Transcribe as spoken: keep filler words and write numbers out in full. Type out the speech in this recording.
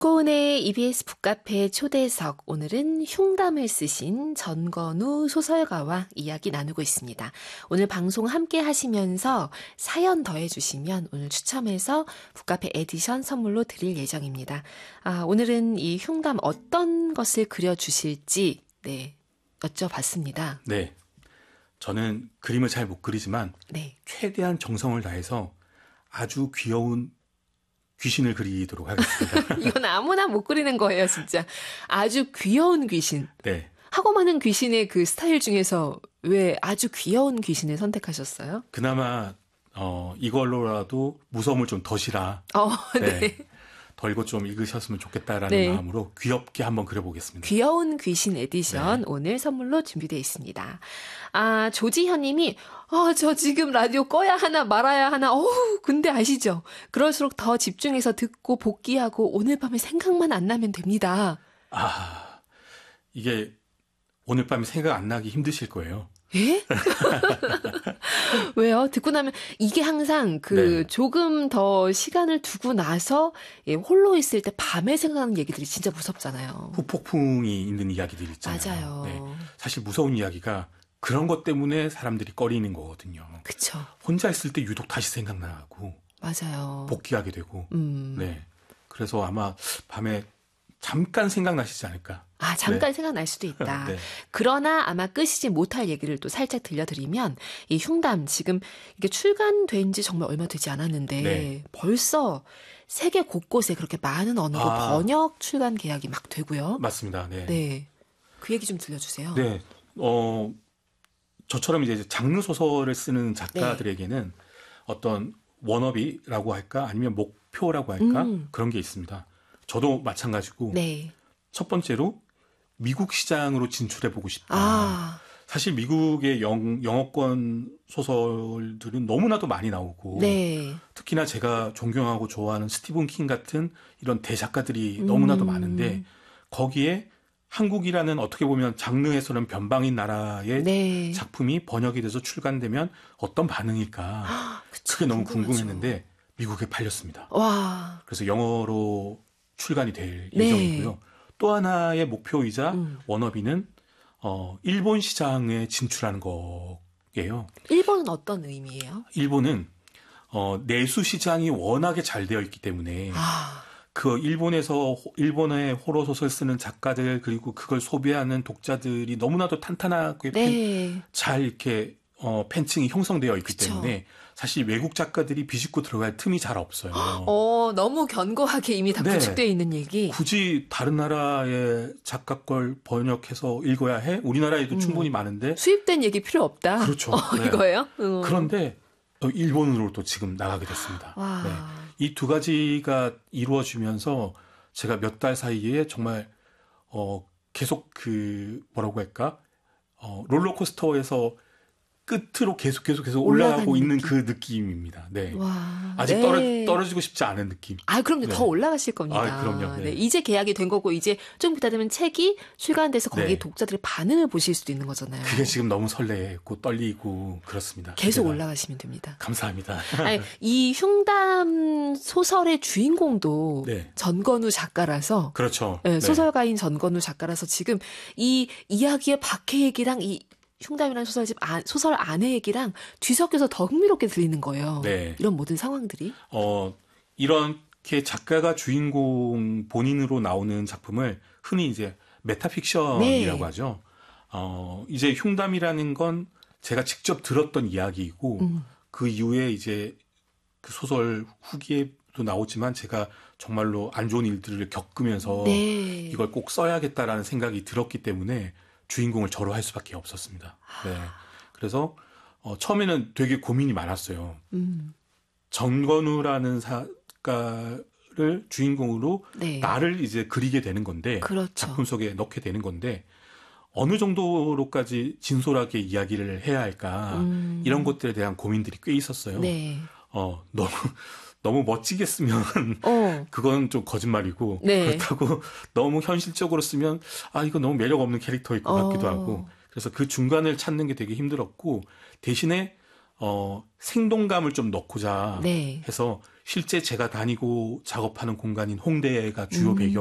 국고은의 이비에스 북카페 초대석, 오늘은 흉담을 쓰신 전건우 소설가와 이야기 나누고 있습니다. 오늘 방송 함께 하시면서 사연 더해주시면 오늘 추첨해서 북카페 에디션 선물로 드릴 예정입니다. 아, 오늘은 이 흉담 어떤 것을 그려주실지 네 여쭤봤습니다. 네, 저는 그림을 잘 못 그리지만 네. 최대한 정성을 다해서 아주 귀여운 귀신을 그리도록 하겠습니다. 이건 아무나 못 그리는 거예요, 진짜. 아주 귀여운 귀신. 네. 하고 많은 귀신의 그 스타일 중에서 왜 아주 귀여운 귀신을 선택하셨어요? 그나마 어, 이걸로라도 무서움을 좀 더시라. 어, 네. 네. 덜고 좀 읽으셨으면 좋겠다라는 네. 마음으로 귀엽게 한번 그려보겠습니다. 귀여운 귀신 에디션 네. 오늘 선물로 준비되어 있습니다. 아, 조지현 님이 아, 저 지금 라디오 꺼야 하나 말아야 하나. 어우, 근데 아시죠? 그럴수록 더 집중해서 듣고 복귀하고 오늘 밤에 생각만 안 나면 됩니다. 아, 이게 오늘 밤에 생각 안 나기 힘드실 거예요. 예? 왜요? 듣고 나면 이게 항상 그 네. 조금 더 시간을 두고 나서 예, 홀로 있을 때 밤에 생각나는 얘기들이 진짜 무섭잖아요. 후폭풍이 있는 이야기들 있잖아요. 맞아요. 네. 사실 무서운 이야기가 그런 것 때문에 사람들이 꺼리는 거거든요. 그쵸. 혼자 있을 때 유독 다시 생각나고 맞아요. 복귀하게 되고. 음. 네. 그래서 아마 밤에 잠깐 생각나시지 않을까. 아, 잠깐 네. 생각날 수도 있다. 네. 그러나 아마 끄시지 못할 얘기를 또 살짝 들려드리면 이 흉담 지금 이게 출간된 지 정말 얼마 되지 않았는데 네. 벌써 세계 곳곳에 그렇게 많은 언어로 아. 번역 출간 계약이 막 되고요. 맞습니다. 네. 네. 그 얘기 좀 들려주세요. 네. 어, 저처럼 이제 장르 소설을 쓰는 작가들에게는 네. 어떤 워너비라고 할까 아니면 목표라고 할까 음. 그런 게 있습니다. 저도 마찬가지고 네. 첫 번째로 미국 시장으로 진출해 보고 싶다. 아. 사실 미국의 영, 영어권 소설들은 너무나도 많이 나오고 네. 특히나 제가 존경하고 좋아하는 스티븐 킹 같은 이런 대작가들이 너무나도 음. 많은데 거기에 한국이라는 어떻게 보면 장르에서는 변방인 나라의 네. 작품이 번역이 돼서 출간되면 어떤 반응일까. 아, 그쵸, 그게 너무 궁금하죠. 궁금했는데 미국에 팔렸습니다. 와. 그래서 영어로 출간이 될 네. 예정이고요. 또 하나의 목표이자 음. 워너비는 어, 일본 시장에 진출하는 거예요. 일본은 어떤 의미예요? 일본은 어, 내수 시장이 워낙에 잘 되어 있기 때문에 아. 그 일본에서 일본의 호러 소설 쓰는 작가들 그리고 그걸 소비하는 독자들이 너무나도 탄탄하게 팬, 네. 잘 이렇게 어, 팬층이 형성되어 있기 그쵸. 때문에 사실 외국 작가들이 비집고 들어갈 틈이 잘 없어요. 어, 너무 견고하게 이미 다 네. 구축되어 있는 얘기. 굳이 다른 나라의 작가 걸 번역해서 읽어야 해? 우리나라에도 음. 충분히 많은데. 수입된 얘기 필요 없다. 그렇죠. 어, 네. 이거예요? 음. 그런데 또 일본으로 또 지금 나가게 됐습니다. 와. 네. 이 두 가지가 이루어지면서 제가 몇 달 사이에 정말 어 계속 그 뭐라고 할까? 어 롤러코스터에서 끝으로 계속 계속 계속 올라가고 있는 느낌. 그 느낌입니다. 네. 와. 아직 네. 떨어, 떨어지고 싶지 않은 느낌. 아, 그럼요. 네. 더 올라가실 겁니다. 아, 그럼요. 네. 네, 이제 계약이 된 거고 이제 좀 이따 되면 책이 출간돼서 거기에 네. 독자들의 반응을 보실 수도 있는 거잖아요. 그게 지금 너무 설레고 떨리고 그렇습니다. 계속 기대가. 올라가시면 됩니다. 감사합니다. 아니, 이 흉담 소설의 주인공도 네. 전건우 작가라서 그렇죠. 네, 네. 소설가인 전건우 작가라서 지금 이 이야기의 박해 얘기랑 이 흉담이라는 소설집 안, 소설 안의 얘기랑 뒤섞여서 더 흥미롭게 들리는 거예요. 네. 이런 모든 상황들이. 어, 이렇게 작가가 주인공 본인으로 나오는 작품을 흔히 이제 메타픽션이라고 네. 하죠. 어, 이제 흉담이라는 건 제가 직접 들었던 이야기이고 음. 그 이후에 이제 그 소설 후기에도 나오지만 제가 정말로 안 좋은 일들을 겪으면서 네. 이걸 꼭 써야겠다라는 생각이 들었기 때문에 주인공을 저로 할 수밖에 없었습니다. 네. 그래서 어, 처음에는 되게 고민이 많았어요. 음. 전건우라는 작가를 주인공으로 네. 나를 이제 그리게 되는 건데 그렇죠. 작품 속에 넣게 되는 건데 어느 정도로까지 진솔하게 이야기를 해야 할까 음. 이런 것들에 대한 고민들이 꽤 있었어요. 네. 어, 너무 너무 멋지게 쓰면 어. 그건 좀 거짓말이고 네. 그렇다고 너무 현실적으로 쓰면 아 이거 너무 매력 없는 캐릭터일 것 어. 같기도 하고 그래서 그 중간을 찾는 게 되게 힘들었고 대신에 어, 생동감을 좀 넣고자 네. 해서 실제 제가 다니고 작업하는 공간인 홍대가 주요 음. 배경